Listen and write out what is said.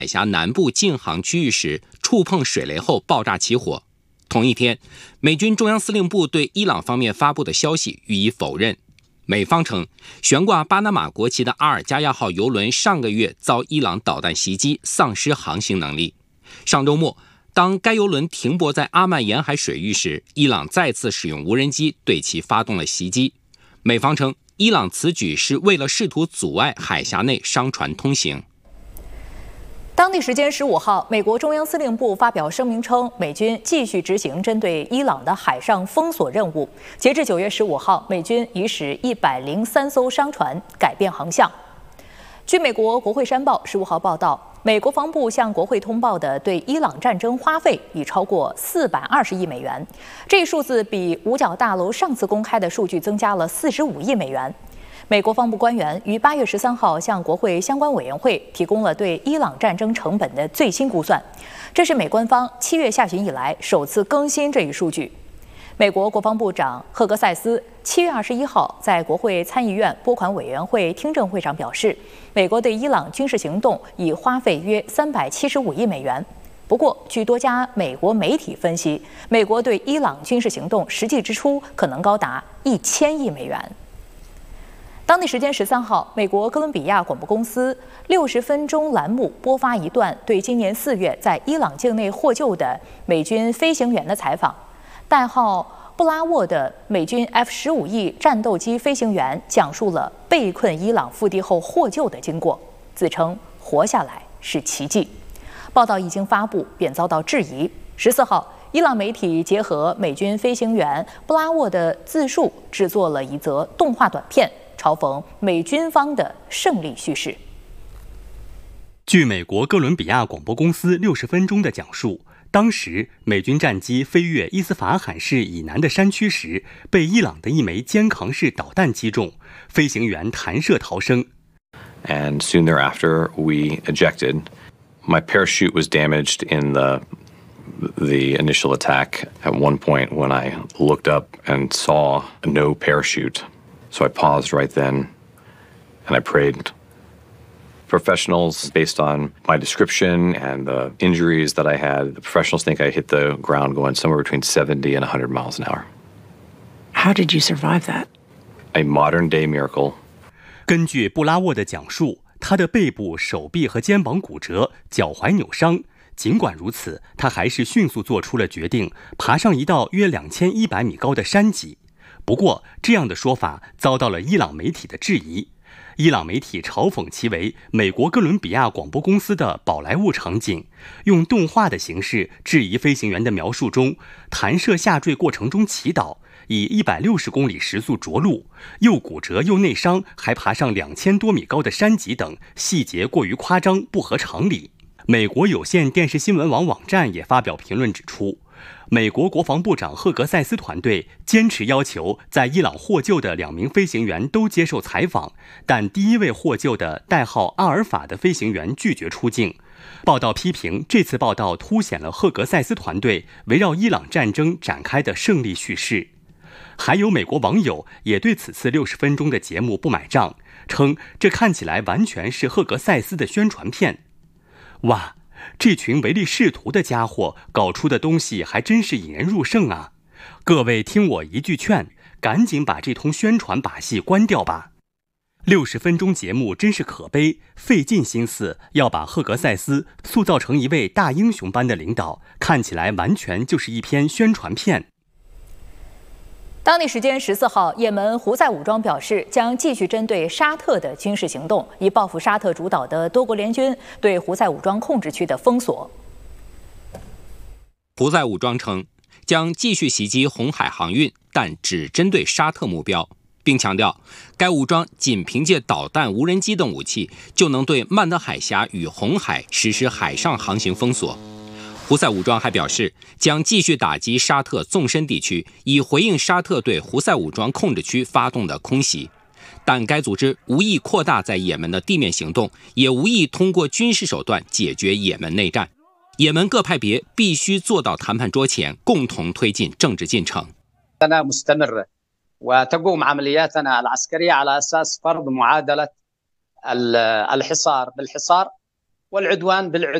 海峡南部禁航区域时触碰水雷后爆炸起火。同一天，美军中央司令部对伊朗方面发布的消息予以否认。美方称，悬挂巴拿马国旗的阿尔加亚号邮轮上个月遭伊朗导弹袭击，丧失航行能力。上周末，当该邮轮停泊在阿曼沿海水域时，伊朗再次使用无人机对其发动了袭击。美方称，伊朗此举是为了试图阻碍海峡内商船通行。 当地时间15号，美国中央司令部发表声明称，美军继续执行针对伊朗的海上封锁任务。截至9月15号，美军已使103艘商船改变航向。据美国国会山报15号报道，美国防部向国会通报的对伊朗战争花费已超过420亿美元，这一数字比五角大楼上次公开的数据增加了45亿美元。美国防部官员于8月13号向国会相关委员会提供了对伊朗战争成本的最新估算，这是美官方7月下旬以来首次更新这一数据。美国国防部长赫格塞斯7月21号在国会参议院拨款委员会听证会上表示，美国对伊朗军事行动已花费约375亿美元。不过，据多家美国媒体分析，美国对伊朗军事行动实际支出可能高达1000亿美元。当地时间13号，美国哥伦比亚广播公司60分钟栏目播发一段对今年4月在伊朗境内获救的美军飞行员的采访。代号布拉沃的美军 F-15E 战斗机飞行员讲述了被困伊朗腹地后获救的经过，自称活下来是奇迹。报道一经发布便遭到质疑。14号，伊朗媒体结合美军飞行员布拉沃的自述，制作了一则动画短片，嘲讽美军方的胜利叙事。 据美国哥伦比亚广播公司60分钟的讲述，当时美军战机飞越伊斯法罕市以南的山区时，被伊朗的一枚肩扛式导弹击中，飞行员弹射逃生。 And soon thereafter, we ejected. My parachute was damaged in the initial attack. At one point, when I looked up and saw no parachute, so I paused right then, and I prayed. Professionals, based on my description and the injuries that I had, the professionals think I hit the ground going somewhere between 70 and 100 miles an hour. How did you survive that? A modern-day miracle. 根据布拉沃的讲述，他的背部、手臂和肩膀骨折，脚踝扭伤。尽管如此，他还是迅速做出了决定，爬上一道约2100米高的山脊。不过，这样的说法遭到了伊朗媒体的质疑。伊朗媒体嘲讽其为美国哥伦比亚广播公司的宝莱坞场景，用动画的形式质疑飞行员的描述中弹射下坠过程中祈祷，以160公里时速着陆，又骨折又内伤，还爬上2000多米高的山脊等细节过于夸张，不合常理。美国有线电视新闻网网站也发表评论指出，美国国防部长赫格塞斯团队坚持要求在伊朗获救的2名飞行员都接受采访，但第一位获救的代号阿尔法的飞行员拒绝出境。报道批评这次报道凸显了赫格塞斯团队围绕伊朗战争展开的胜利叙事。还有美国网友也对此次60分钟的节目不买账，称这看起来完全是赫格塞斯的宣传片。哇，这群唯利是图的家伙搞出的东西还真是引人入胜啊！各位听我一句劝，赶紧把这通宣传把戏关掉吧。60分钟节目真是可悲，费尽心思要把赫格塞斯塑造成一位大英雄般的领导，看起来完全就是一篇宣传片。 当地时间14号，也门胡塞武装表示将继续针对沙特的军事行动，以报复沙特主导的多国联军对胡塞武装控制区的封锁。 胡塞武装称将继续袭击红海航运，但只针对沙特目标，并强调该武装仅凭借导弹、无人机等武器就能对曼德海峡与红海实施海上航行封锁。胡塞武装还表示，将继续打击沙特纵深地区，以回应沙特对胡塞武装控制区发动的空袭。但该组织无意扩大在也门的地面行动，也无意通过军事手段解决也门内战。也门各派别必须坐到谈判桌前，共同推进政治进程。 وتقوم عملياتنا العسكرية على أساس فرض معادلة الحصار بالحصار والعدوان بالعدوان